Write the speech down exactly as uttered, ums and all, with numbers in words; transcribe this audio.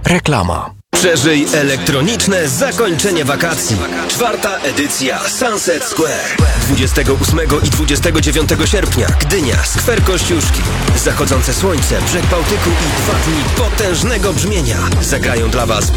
Reklama. Przeżyj elektroniczne zakończenie wakacji. Czwarta edycja Sunset Square. dwudziestego ósmego i dwudziestego dziewiątego sierpnia Gdynia, skwer Kościuszki. Zachodzące słońce, brzeg Bałtyku i dwa dni potężnego brzmienia. Zagrają dla Was